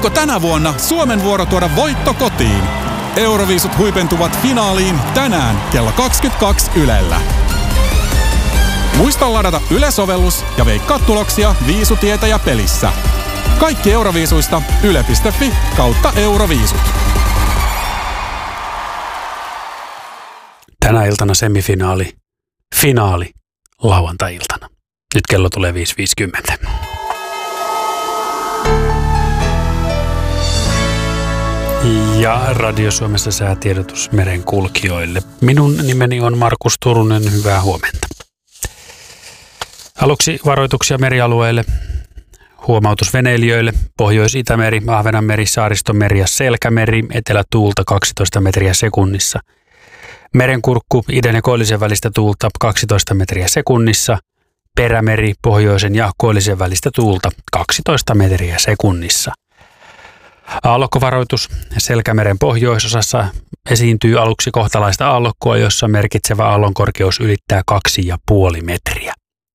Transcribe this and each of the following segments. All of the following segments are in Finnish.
Onko tänä vuonna Suomen vuoro tuoda voitto kotiin? Euroviisut huipentuvat finaaliin tänään kello 22 Ylellä. Muista ladata Yle-sovellus ja veikkaa tuloksia Viisutietäjä pelissä. Kaikki Euroviisuista yle.fi/Euroviisut. Tänä iltana semifinaali, finaali lauantai-iltana. Nyt kello tulee 5.50. Ja Radio Suomessa säätiedotus merenkulkijoille. Minun nimeni on Markus Turunen, hyvää huomenta. Aluksi varoituksia merialueille, huomautus veneilijöille, Pohjois-Itämeri, Ahvenanmeri, Saaristomeri ja Selkämeri, etelätuulta 12 metriä sekunnissa. Merenkurkku, idän ja koillisen välistä tuulta 12 metriä sekunnissa. Perämeri, pohjoisen ja koillisen välistä tuulta 12 metriä sekunnissa. Aallokkovaroitus. Selkämeren pohjoisosassa esiintyy aluksi kohtalaista aallokkoa, jossa merkitsevä aallonkorkeus ylittää 2,5 metriä.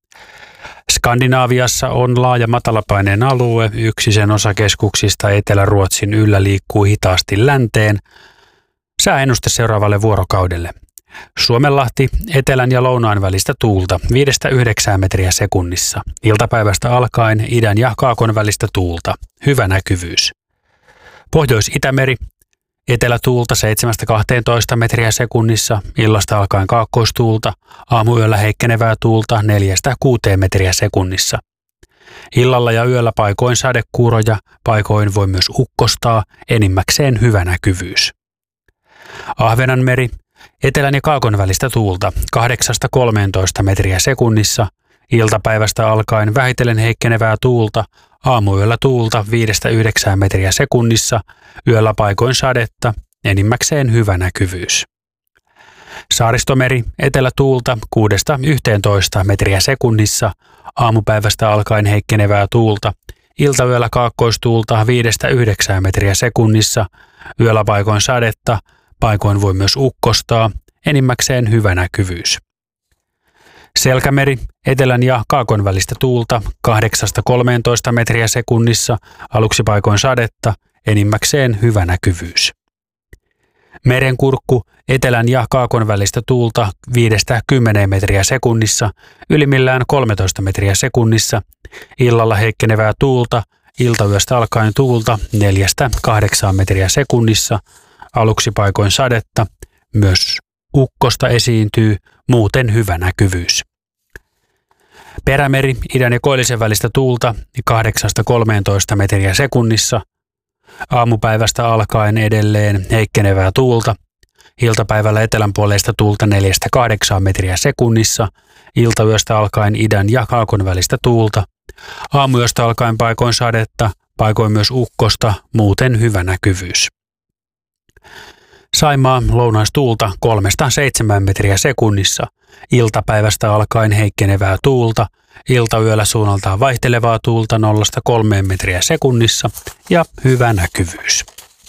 Skandinaaviassa on laaja matalapaineen alue. Yksi sen osakeskuksista Etelä-Ruotsin yllä liikkuu hitaasti länteen. Sääennuste seuraavalle vuorokaudelle. Suomenlahti, etelän ja lounaan välistä tuulta 5-9 metriä sekunnissa. Iltapäivästä alkaen idän ja kaakon välistä tuulta. Hyvä näkyvyys. Pohjois-Itämeri, etelätuulta 7-12 metriä sekunnissa. Illasta alkaen kaakkoistuulta. Aamuyöllä heikkenevää tuulta 4-6 metriä sekunnissa. Illalla ja yöllä paikoin sadekuuroja, paikoin voi myös ukkostaa, enimmäkseen hyvä näkyvyys. Ahvenanmeri, etelän ja kaakon välistä tuulta 8-13 metriä sekunnissa. Iltapäivästä alkaen vähitellen heikkenevää tuulta, aamuyöllä tuulta 5-9 metriä sekunnissa, yöllä paikoin sadetta, enimmäkseen hyvä näkyvyys. Saristomeri, etelätuulta 6-11 metriä sekunnissa, aamupäivästä alkaen heikkenevää tuulta, iltayöllä kaakkoistuulta 5-9 metriä sekunnissa, yöllä paikoin sadetta, paikoin voi myös ukkostaa, enimmäkseen hyvä näkyvyys. Selkämeri, etelän ja kaakon välistä tuulta 8-13 metriä sekunnissa, aluksi paikoin sadetta, enimmäkseen hyvä näkyvyys. Merenkurkku, etelän ja kaakon välistä tuulta 5-10 metriä sekunnissa, ylimmillään 13 metriä sekunnissa, illalla heikkenevää tuulta, iltayöstä alkaen tuulta 4-8 metriä sekunnissa, aluksi paikoin sadetta, myös ukkosta esiintyy, muuten hyvä näkyvyys. Perämeri, idän ja koillisen välistä tuulta 8-13 metriä sekunnissa. Aamupäivästä alkaen edelleen heikkenevää tuulta. Iltapäivällä etelänpuoleista tuulta 4-8 metriä sekunnissa. Iltayöstä alkaen idän ja kaakon välistä tuulta. Aamuyöstä alkaen paikoin sadetta, paikoin myös ukkosta, muuten hyvä näkyvyys. Saimaa, lounaistuulta 3-7 metriä sekunnissa. Iltapäivästä alkaen heikkenevää tuulta. Iltayöllä suunnaltaan vaihtelevaa tuulta 0-3 metriä sekunnissa ja hyvä näkyvyys.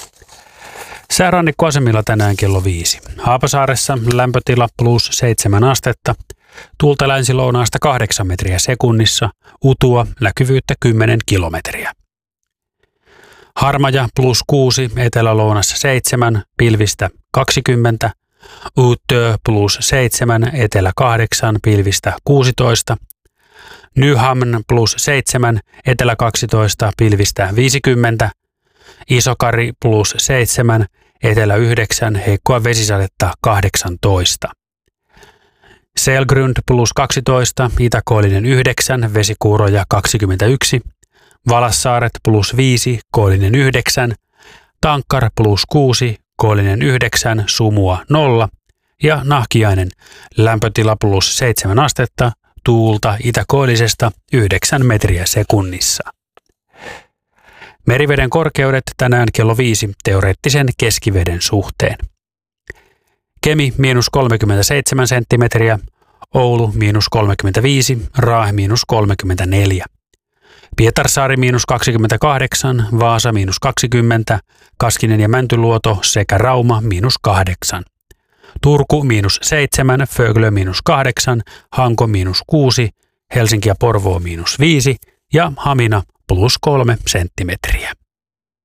Säärannikkoasemilla tänään kello 5. Haapasaaressa lämpötila +7 astetta. Tuulta länsi-lounaasta 8 metriä sekunnissa. Utua näkyvyyttä 10 kilometriä. Harmaja +6, etelä-lounassa 7, pilvistä 20. Uutö +7, etelä 8, pilvistä 16. Nyhamn +7, etelä 12, pilvistä 50. Isokari +7, etelä 9, heikkoa vesisadetta 18. Selgrund +12, itäkoillinen 9, vesikuuroja 21. Valassaaret +5, koillinen 9, Tankkar +6, koillinen 9, sumua 0 ja Nahkiainen lämpötila +7 astetta, tuulta itäkoillisesta 9 metriä sekunnissa. Meriveden korkeudet tänään kello 5 teoreettisen keskiveden suhteen. Kemi -37 senttimetriä, Oulu -35, Raahe -34. Pietarsaari -28, Vaasa -20, Kaskinen ja Mäntyluoto sekä Rauma -8. Turku -7, Föglö -8, Hanko -6, Helsinki ja Porvoo -5 ja Hamina +3 senttimetriä.